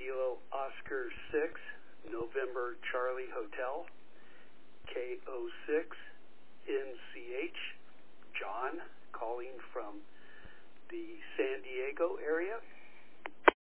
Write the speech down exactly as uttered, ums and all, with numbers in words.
Kilo Oscar six, November Charlie Hotel, K O six N C H, John, calling from the San Diego area.